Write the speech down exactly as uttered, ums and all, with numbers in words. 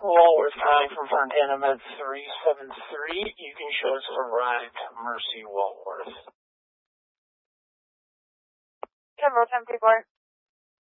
Walworth calling from Fontana Med three seven three. You can show us arrived Mercy Walworth. Control ten three four.